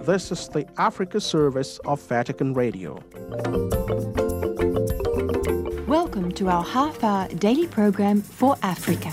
This is the Africa service of Vatican Radio. Welcome to our half-hour daily program for Africa.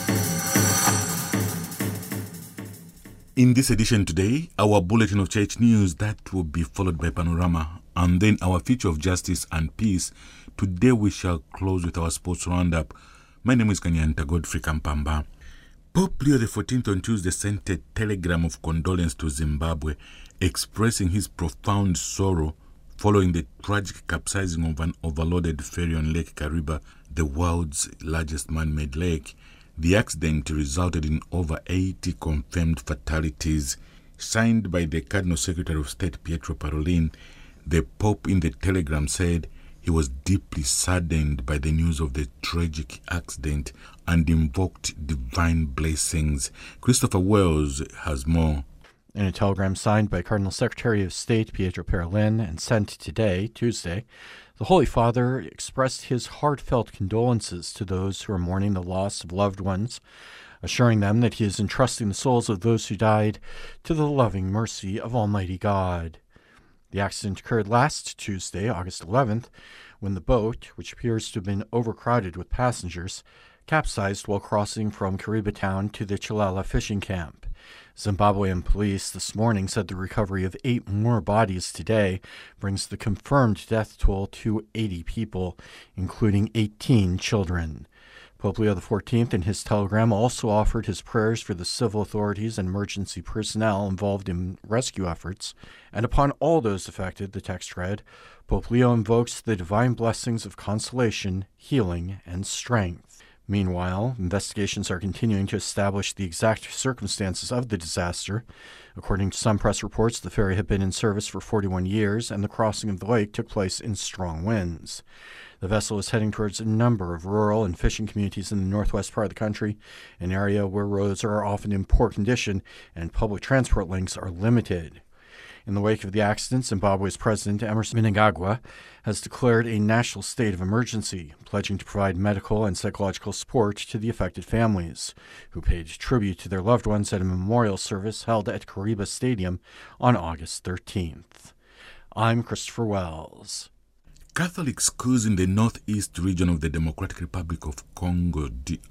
In this edition today, our bulletin of church news that will be followed by Panorama, and then our feature of justice and peace. Today we shall close with our sports roundup. My name is Kanyanta Godfrey Kampamba. Pope Leo XIV on Tuesday sent a telegram of condolence to Zimbabwe, expressing his profound sorrow following the tragic capsizing of an overloaded ferry on Lake Kariba, the world's largest man-made lake. The accident resulted in over 80 confirmed fatalities. Signed by the Cardinal Secretary of State Pietro Parolin, the Pope in the telegram said he was deeply saddened by the news of the tragic accident and invoked divine blessings. Christopher Wells has more. In a telegram signed by Cardinal Secretary of State Pietro Parolin and sent today, Tuesday, the Holy Father expressed his heartfelt condolences to those who are mourning the loss of loved ones, assuring them that he is entrusting the souls of those who died to the loving mercy of Almighty God. The accident occurred last Tuesday, August 11th, when the boat, which appears to have been overcrowded with passengers, capsized while crossing from Kariba town to the Chilala fishing camp. Zimbabwean police this morning said the recovery of 8 more bodies today brings the confirmed death toll to 80 people, including 18 children. Pope Leo XIV in his telegram also offered his prayers for the civil authorities and emergency personnel involved in rescue efforts, and upon all those affected, the text read, Pope Leo invokes the divine blessings of consolation, healing, and strength. Meanwhile, investigations are continuing to establish the exact circumstances of the disaster. According to some press reports, the ferry had been in service for 41 years, and the crossing of the lake took place in strong winds. The vessel is heading towards a number of rural and fishing communities in the northwest part of the country, an area where roads are often in poor condition and public transport links are limited. In the wake of the accident, Zimbabwe's President Emmerson Mnangagwa has declared a national state of emergency, pledging to provide medical and psychological support to the affected families, who paid tribute to their loved ones at a memorial service held at Kariba Stadium on August 13th. I'm Christopher Wells. Catholic schools in the northeast region of the Democratic Republic of Congo,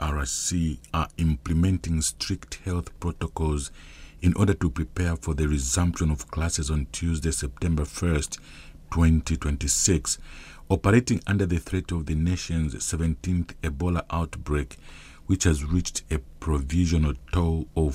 DRC, are implementing strict health protocols in order to prepare for the resumption of classes on Tuesday, September 1st, 2026, operating under the threat of the nation's 17th Ebola outbreak, which has reached a provisional toll of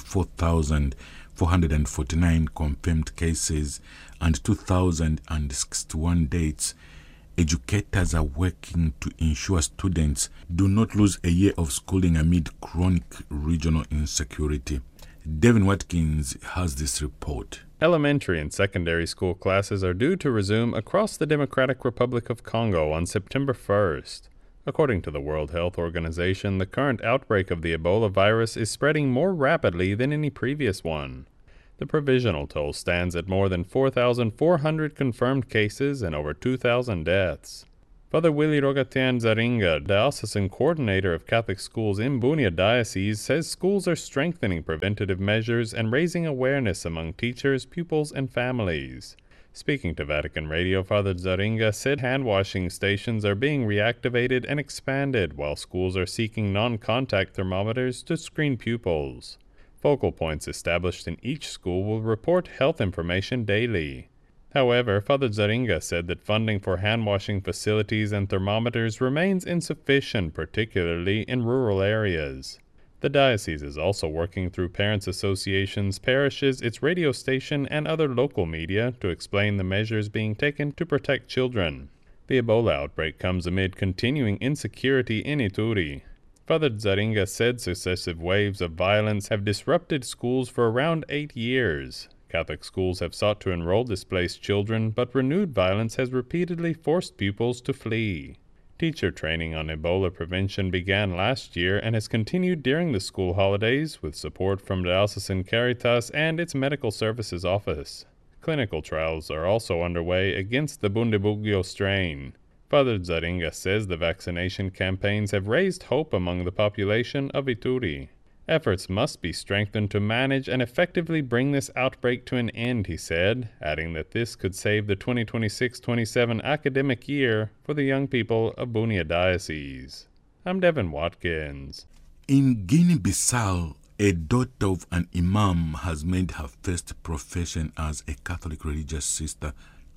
4,449 confirmed cases and 2,061 deaths. Educators are working to ensure students do not lose a year of schooling amid chronic regional insecurity. Devin Watkins has this report. Elementary and secondary school classes are due to resume across the Democratic Republic of Congo on September 1st. According to the World Health Organization, the current outbreak of the Ebola virus is spreading more rapidly than any previous one. The provisional toll stands at more than 4,400 confirmed cases and over 2,000 deaths. Father Willie Rogatian Zaringa, diocesan coordinator of Catholic schools in Bunia Diocese, says schools are strengthening preventative measures and raising awareness among teachers, pupils, and families. Speaking to Vatican Radio, Father Zaringa said hand-washing stations are being reactivated and expanded, while schools are seeking non-contact thermometers to screen pupils. Focal points established in each school will report health information daily. However, Father Zaringa said that funding for hand-washing facilities and thermometers remains insufficient, particularly in rural areas. The diocese is also working through parents' associations, parishes, its radio station, and other local media to explain the measures being taken to protect children. The Ebola outbreak comes amid continuing insecurity in Ituri. Father Zaringa said successive waves of violence have disrupted schools for around 8 years. Catholic schools have sought to enroll displaced children, but renewed violence has repeatedly forced pupils to flee. Teacher training on Ebola prevention began last year and has continued during the school holidays with support from Diocesan Caritas and its Medical Services Office. Clinical trials are also underway against the Bundibugyo strain. Father Zaringa says the vaccination campaigns have raised hope among the population of Ituri. Efforts must be strengthened to manage and effectively bring this outbreak to an end, he said, adding that this could save the 2026-27 academic year for the young people of Bunia Diocese. I'm Devin Watkins. In Guinea-Bissau, a daughter of an imam has made her first profession as a Catholic religious sister.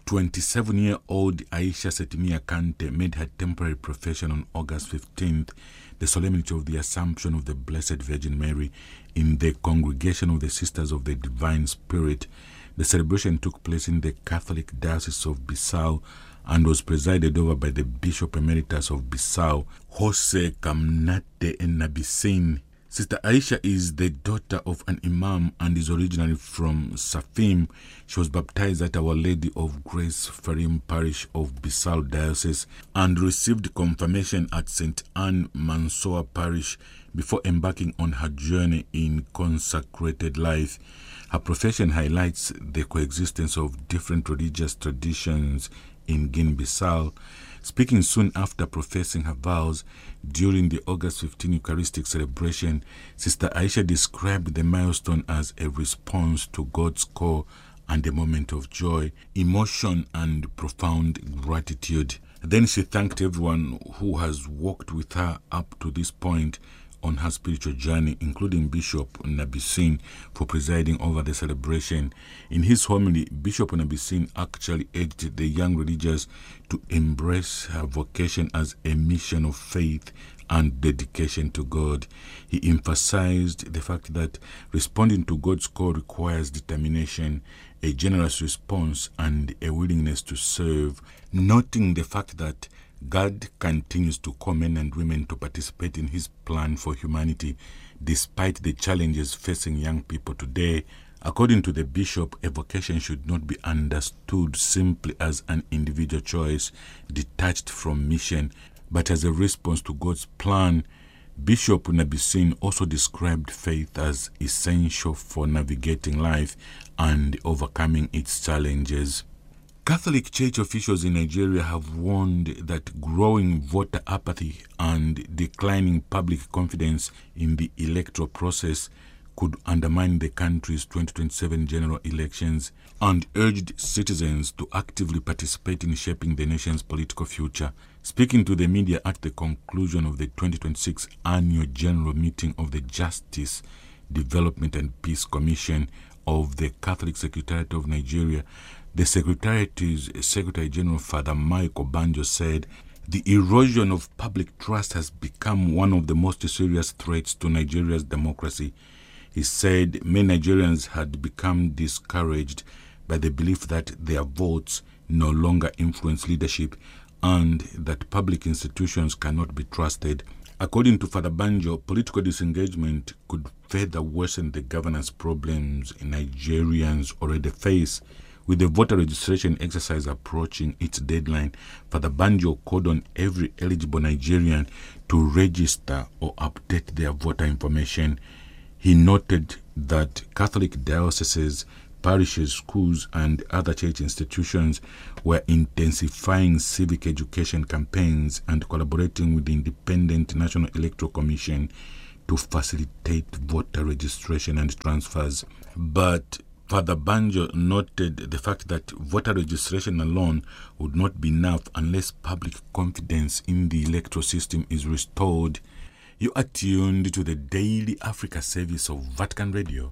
27-year-old Aisha Setimia Kante made her temporary profession on August 15th, the solemnity of the Assumption of the Blessed Virgin Mary, in the Congregation of the Sisters of the Divine Spirit. The celebration took place in the Catholic Diocese of Bissau and was presided over by the Bishop Emeritus of Bissau, Jose Kamnate Nabisin. Sister Aisha is the daughter of an imam and is originally from Safim. She was baptized at Our Lady of Grace Farim Parish of Bissau Diocese and received confirmation at St. Anne Mansour Parish before embarking on her journey in consecrated life. Her profession highlights the coexistence of different religious traditions in Guinea-Bissau. Speaking soon after professing her vows during the August 15 Eucharistic celebration, Sister Aisha described the milestone as a response to God's call and a moment of joy, emotion, and profound gratitude. Then she thanked everyone who has walked with her up to this point on her spiritual journey, including Bishop Nabisin, for presiding over the celebration. In his homily, Bishop Nabisin actually urged the young religious to embrace her vocation as a mission of faith and dedication to God. He emphasized the fact that responding to God's call requires determination, a generous response, and a willingness to serve, noting the fact that God continues to call men and women to participate in His plan for humanity despite the challenges facing young people today. According to the bishop, a vocation should not be understood simply as an individual choice detached from mission, but as a response to God's plan. Bishop Nabisin also described faith as essential for navigating life and overcoming its challenges. Catholic Church officials in Nigeria have warned that growing voter apathy and declining public confidence in the electoral process could undermine the country's 2027 general elections, and urged citizens to actively participate in shaping the nation's political future. Speaking to the media at the conclusion of the 2026 annual general meeting of the Justice, Development and Peace Commission of the Catholic Secretariat of Nigeria, the Secretariat's Secretary General Father Mike Obanjo said, "The erosion of public trust has become one of the most serious threats to Nigeria's democracy." He said many Nigerians had become discouraged by the belief that their votes no longer influence leadership and that public institutions cannot be trusted. According to Father Banjo, political disengagement could further worsen the governance problems Nigerians already face. With the voter registration exercise approaching its deadline, Father Banjo called on every eligible Nigerian to register or update their voter information. He noted that Catholic dioceses, parishes, schools, and other church institutions were intensifying civic education campaigns and collaborating with the Independent National Electoral Commission to facilitate voter registration and transfers. But Father Banjo noted the fact that voter registration alone would not be enough unless public confidence in the electoral system is restored. You are tuned to the Daily Africa service of Vatican Radio.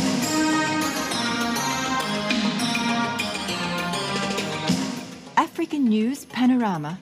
African News Panorama.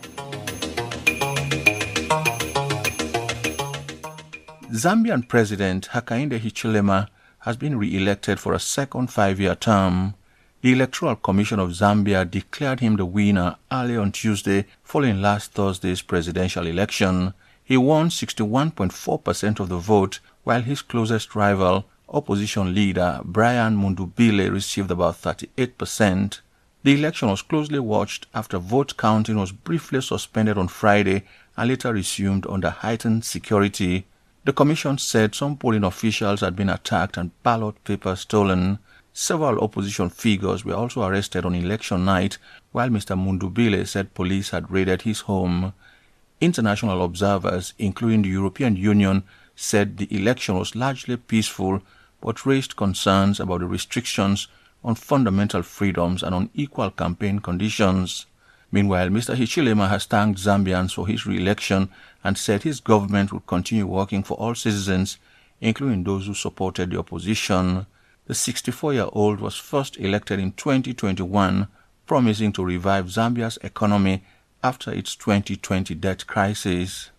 Zambian President Hakainde Hichilema has been re-elected for a second 5-year term. The Electoral Commission of Zambia declared him the winner early on Tuesday following last Thursday's presidential election. He won 61.4% of the vote, while his closest rival, opposition leader Brian Mundubile, received about 38%. The election was closely watched after vote counting was briefly suspended on Friday and later resumed under heightened security. The commission said some polling officials had been attacked and ballot papers stolen. Several opposition figures were also arrested on election night, while Mr. Mundubile said police had raided his home. International observers, including the European Union, said the election was largely peaceful but raised concerns about the restrictions on fundamental freedoms and unequal campaign conditions. Meanwhile, Mr. Hichilema has thanked Zambians for his re-election and said his government will continue working for all citizens, including those who supported the opposition. The 64-year-old was first elected in 2021, promising to revive Zambia's economy after its 2020 debt crisis.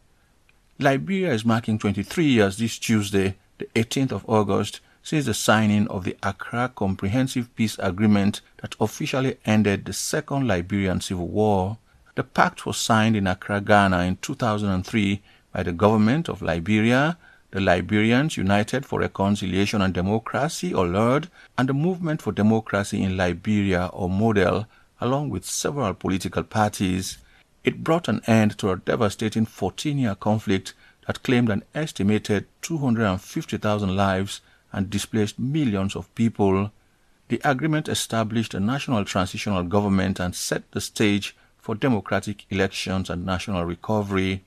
Liberia is marking 23 years this Tuesday, the 18th of August, since the signing of the Accra Comprehensive Peace Agreement that officially ended the Second Liberian Civil War. The pact was signed in Accra, Ghana in 2003 by the government of Liberia, the Liberians United for Reconciliation and Democracy, or LURD, and the Movement for Democracy in Liberia, or MODEL, along with several political parties. It brought an end to a devastating 14-year conflict that claimed an estimated 250,000 lives and displaced millions of people. The agreement established a national transitional government and set the stage for democratic elections and national recovery.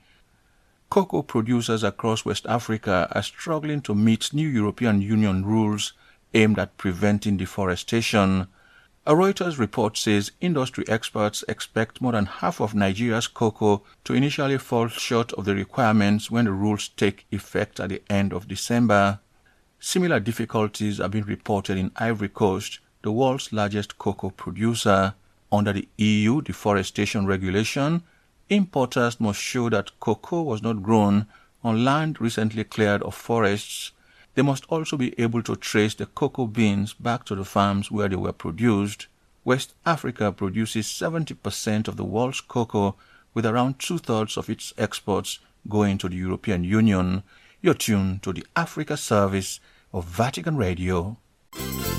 Cocoa producers across West Africa are struggling to meet new European Union rules aimed at preventing deforestation. A Reuters report says industry experts expect more than half of Nigeria's cocoa to initially fall short of the requirements when the rules take effect at the end of December. Similar difficulties have been reported in Ivory Coast, the world's largest cocoa producer. Under the EU deforestation regulation, importers must show that cocoa was not grown on land recently cleared of forests. They must also be able to trace the cocoa beans back to the farms where they were produced. West Africa produces 70% of the world's cocoa, with around 2/3 of its exports going to the European Union. You're tuned to the Africa Service of Vatican Radio.